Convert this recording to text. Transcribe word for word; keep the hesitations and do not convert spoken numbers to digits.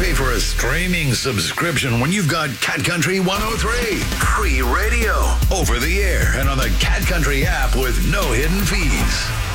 pay for a streaming subscription when you've got Cat Country one oh three. Free radio. Over the air and on the Cat Country app with no hidden fees.